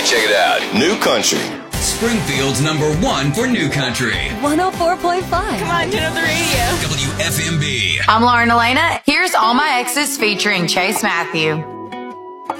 Hey, check it out. New Country. Springfield's #1 for New Country. 104.5. Come on, turn up the radio. WFMB. I'm Lauren Elena. Here's All My Exes featuring Chase Matthew.